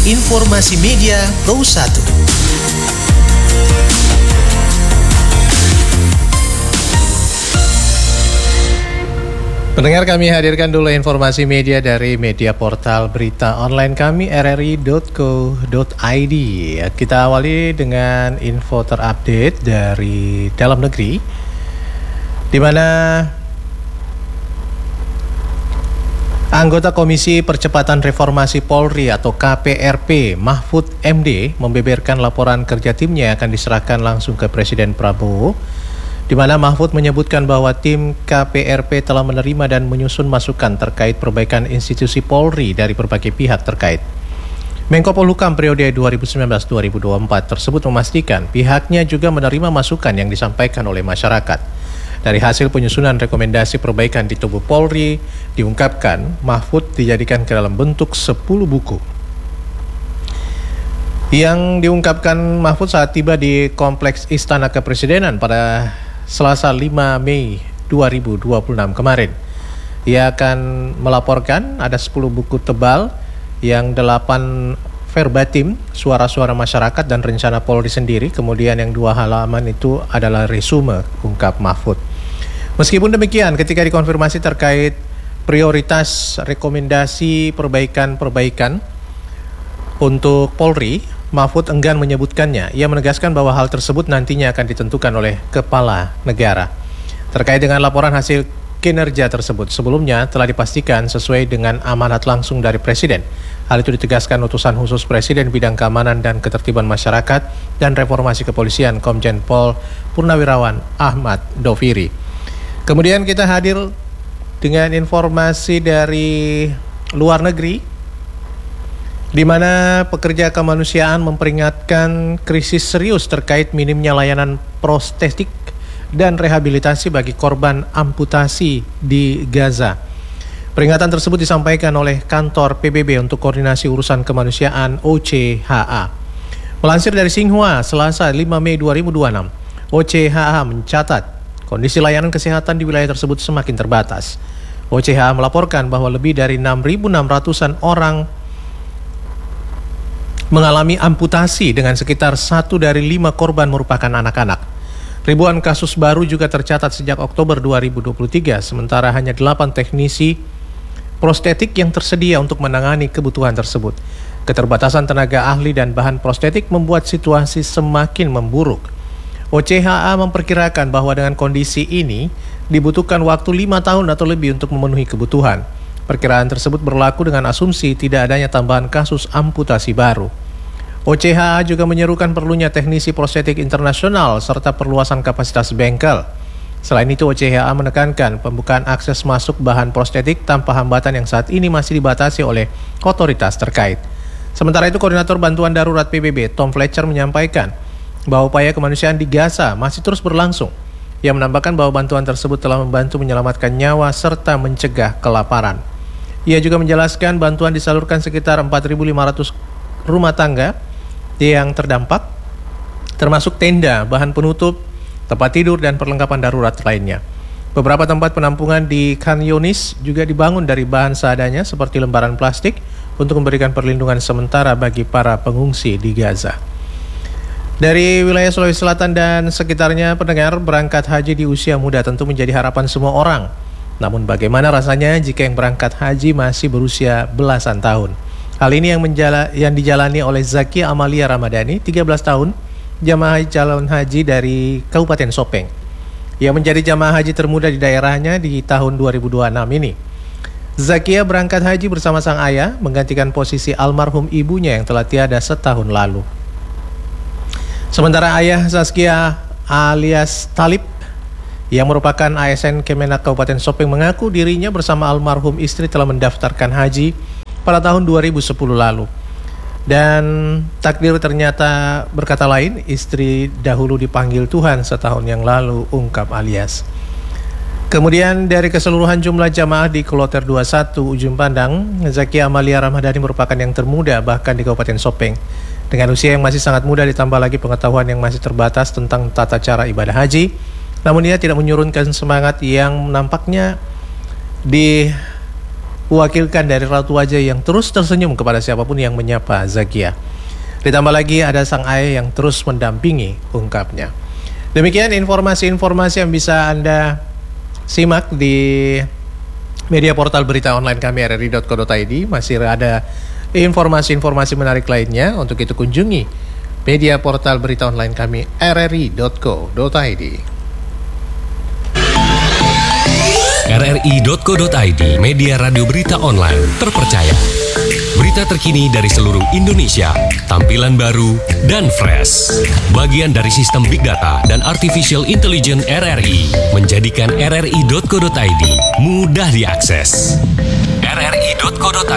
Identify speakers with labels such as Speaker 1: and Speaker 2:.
Speaker 1: Informasi Media Pro 1. Pendengar, kami hadirkan dulu informasi media dari media portal berita online kami rri.co.id. Kita awali dengan info terupdate dari dalam negeri, di mana anggota Komisi Percepatan Reformasi Polri atau KPRP Mahfud MD membeberkan laporan kerja timnya akan diserahkan langsung ke Presiden Prabowo, di mana Mahfud menyebutkan bahwa tim KPRP telah menerima dan menyusun masukan terkait perbaikan institusi Polri dari berbagai pihak terkait. Menko Polhukam periode 2019-2024 tersebut memastikan pihaknya juga menerima masukan yang disampaikan oleh masyarakat. Dari hasil penyusunan rekomendasi perbaikan di tubuh Polri, diungkapkan Mahfud dijadikan ke dalam bentuk 10 buku. Yang diungkapkan Mahfud saat tiba di Kompleks Istana Kepresidenan pada Selasa 5 Mei 2026 kemarin. Ia akan melaporkan ada 10 buku tebal yang 8 verbatim suara-suara masyarakat dan rencana Polri sendiri, kemudian yang 2 halaman itu adalah resume, ungkap Mahfud. Meskipun demikian, ketika dikonfirmasi terkait prioritas rekomendasi perbaikan untuk Polri, Mahfud enggan menyebutkannya. Ia menegaskan bahwa hal tersebut nantinya akan ditentukan oleh kepala negara. Terkait dengan laporan hasil kinerja tersebut, sebelumnya telah dipastikan sesuai dengan amanat langsung dari Presiden. Hal itu ditegaskan utusan khusus Presiden bidang keamanan dan ketertiban masyarakat dan reformasi kepolisian Komjen Pol Purnawirawan Ahmad Doviri. Kemudian kita hadir dengan informasi dari luar negeri, di mana pekerja kemanusiaan memperingatkan krisis serius terkait minimnya layanan prostetik dan rehabilitasi bagi korban amputasi di Gaza. Peringatan tersebut disampaikan oleh kantor PBB untuk koordinasi urusan kemanusiaan OCHA. Melansir dari Xinhua, Selasa 5 Mei 2026, OCHA mencatat kondisi layanan kesehatan di wilayah tersebut semakin terbatas. OCHA melaporkan bahwa lebih dari 6.600-an orang mengalami amputasi dengan sekitar 1 dari 5 korban merupakan anak-anak. Ribuan kasus baru juga tercatat sejak Oktober 2023, sementara hanya 8 teknisi prostetik yang tersedia untuk menangani kebutuhan tersebut. Keterbatasan tenaga ahli dan bahan prostetik membuat situasi semakin memburuk. OCHA memperkirakan bahwa dengan kondisi ini dibutuhkan waktu 5 tahun atau lebih untuk memenuhi kebutuhan. Perkiraan tersebut berlaku dengan asumsi tidak adanya tambahan kasus amputasi baru. OCHA juga menyerukan perlunya teknisi prostetik internasional serta perluasan kapasitas bengkel. Selain itu, OCHA menekankan pembukaan akses masuk bahan prostetik tanpa hambatan yang saat ini masih dibatasi oleh otoritas terkait. Sementara itu, Koordinator Bantuan Darurat PBB Tom Fletcher menyampaikan bahwa upaya kemanusiaan di Gaza masih terus berlangsung. Ia menambahkan bahwa bantuan tersebut telah membantu menyelamatkan nyawa serta mencegah kelaparan. Ia juga menjelaskan bantuan disalurkan sekitar 4.500 rumah tangga yang terdampak, termasuk tenda, bahan penutup, tempat tidur, dan perlengkapan darurat lainnya. Beberapa tempat penampungan di Khan Yunis juga dibangun dari bahan seadanya seperti lembaran plastik untuk memberikan perlindungan sementara bagi para pengungsi di Gaza. Dari wilayah Sulawesi Selatan dan sekitarnya, pendengar, berangkat haji di usia muda tentu menjadi harapan semua orang. Namun bagaimana rasanya jika yang berangkat haji masih berusia belasan tahun? Hal ini yang dijalani oleh Zakia Amalia Ramadhani, 13 tahun, jamaah calon haji dari Kabupaten Sopeng. Ia menjadi jamaah haji termuda di daerahnya di tahun 2026 ini. Zakia berangkat haji bersama sang ayah, menggantikan posisi almarhum ibunya yang telah tiada setahun lalu. Sementara ayah Zaskia alias Talib, yang merupakan ASN Kemenak Kabupaten Sopeng, mengaku dirinya bersama almarhum istri telah mendaftarkan haji pada tahun 2010 lalu. Dan takdir ternyata berkata lain, istri dahulu dipanggil Tuhan setahun yang lalu, ungkap alias. Kemudian dari keseluruhan jumlah jamaah di Kloter 21 Ujung Pandang, Zakia Amalia Ramadhani merupakan yang termuda bahkan di Kabupaten Sopeng. Dengan usia yang masih sangat muda ditambah lagi pengetahuan yang masih terbatas tentang tata cara ibadah haji, namun ia tidak menyurunkan semangat yang nampaknya Mewakilkan dari raut wajah yang terus tersenyum kepada siapapun yang menyapa Zakia. Ditambah lagi ada sang ayah yang terus mendampingi, ungkapnya. Demikian informasi-informasi yang bisa Anda simak di media portal berita online kami rri.co.id. Masih ada informasi-informasi menarik lainnya. Untuk itu kunjungi media portal berita online kami rri.co.id.
Speaker 2: rri.co.id, media radio berita online terpercaya. Berita terkini dari seluruh Indonesia, tampilan baru dan fresh. Bagian dari sistem Big Data dan Artificial Intelligence RRI, menjadikan rri.co.id mudah diakses. rri.co.id